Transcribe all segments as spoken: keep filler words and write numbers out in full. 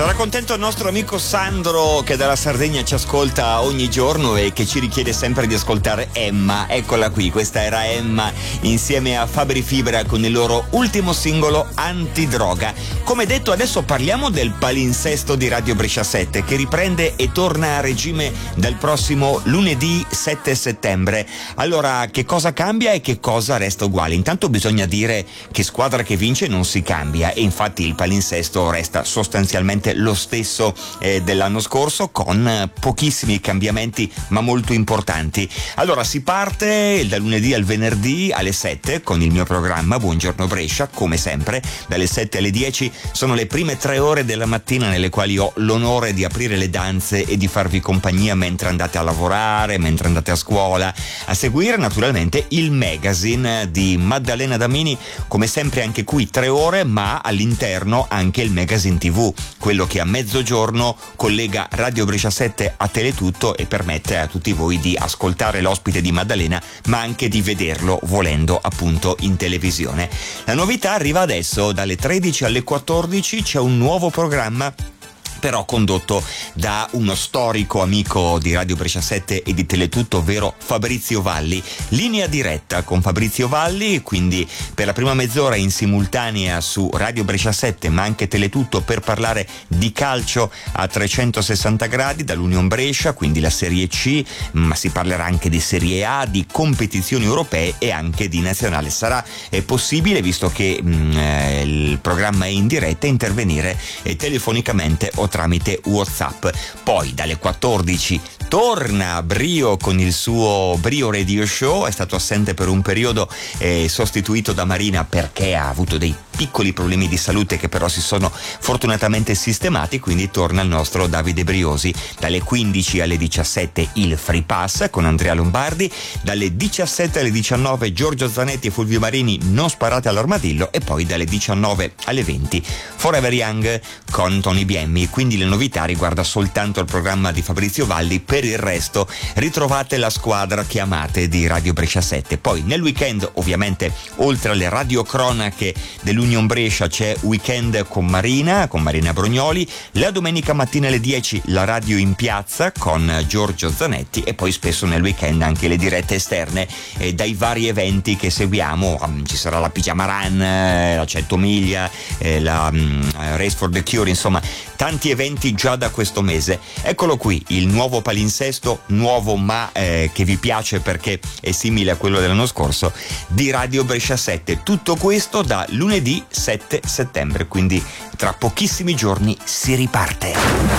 Sarà contento il nostro amico Sandro, che dalla Sardegna ci ascolta ogni giorno e che ci richiede sempre di ascoltare Emma. Eccola qui, questa era Emma insieme a Fabri Fibra con il loro ultimo singolo Antidroga. Come detto, adesso parliamo del palinsesto di Radio Brescia sette, che riprende e torna a regime dal prossimo lunedì sette settembre. Allora, che cosa cambia e che cosa resta uguale? Intanto bisogna dire che squadra che vince non si cambia, e infatti il palinsesto resta sostanzialmente lo stesso eh, dell'anno scorso, con eh, pochissimi cambiamenti ma molto importanti. Allora, si parte dal lunedì al venerdì alle sette con il mio programma Buongiorno Brescia, come sempre dalle sette alle dieci sono le prime tre ore della mattina nelle quali ho l'onore di aprire le danze e di farvi compagnia mentre andate a lavorare, mentre andate a scuola. A seguire naturalmente il magazine di Maddalena Damini, come sempre anche qui tre ore, ma all'interno anche il magazine tivù, quello che a mezzogiorno collega Radio Brescia sette a Teletutto e permette a tutti voi di ascoltare l'ospite di Maddalena, ma anche di vederlo volendo appunto in televisione. La novità arriva adesso, dalle tredici alle quattordici c'è un nuovo programma, però condotto da uno storico amico di Radio Brescia sette e di Teletutto, ovvero Fabrizio Valli. Linea diretta con Fabrizio Valli, quindi per la prima mezz'ora in simultanea su Radio Brescia sette ma anche Teletutto, per parlare di calcio a trecentosessanta gradi dall'Union Brescia, quindi la Serie C, ma si parlerà anche di Serie A, di competizioni europee e anche di nazionale. Sarà è possibile, visto che mh, eh, il programma è in diretta, intervenire eh, telefonicamente o tramite WhatsApp. Poi dalle quattordici torna Brio con il suo Brio Radio Show. È stato assente per un periodo, eh, sostituito da Marina perché ha avuto dei piccoli problemi di salute che però si sono fortunatamente sistemati, quindi torna il nostro Davide Briosi. Dalle quindici alle diciassette il Free Pass con Andrea Lombardi, dalle diciassette alle diciannove Giorgio Zanetti e Fulvio Marini, Non sparate all'armadillo, e poi dalle diciannove alle venti Forever Young con Tony Biemmi. Quindi le novità riguarda soltanto il programma di Fabrizio Valli, per il resto ritrovate la squadra che amate di Radio Brescia sette. Poi nel weekend, ovviamente, oltre alle radiocronache dell'Union Brescia, c'è Weekend con Marina, con Marina Brognoli. La domenica mattina alle dieci la radio in piazza con Giorgio Zanetti, e poi spesso nel weekend anche le dirette esterne eh, dai vari eventi che seguiamo. Um, ci sarà la Pigiama Run, eh, la cento miglia, eh, la um, Race for the Cure, insomma tanti eventi già da questo mese. Eccolo qui il nuovo palinsesto, nuovo ma eh, che vi piace perché è simile a quello dell'anno scorso, di Radio Brescia sette. Tutto questo da lunedì sette settembre, quindi tra pochissimi giorni si riparte.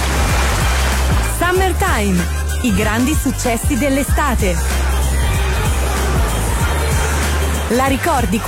Summertime, i grandi successi dell'estate. La ricordi